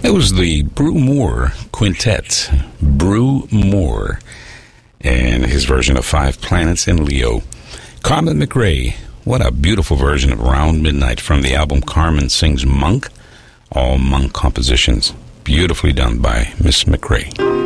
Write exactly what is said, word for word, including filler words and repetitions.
It was the Brew Moore Quintet. Brew Moore and his version of Five Planets in Leo. Carmen McRae, what a beautiful version of Around Midnight from the album Carmen Sings Monk. All Monk compositions, beautifully done by Miss McRae.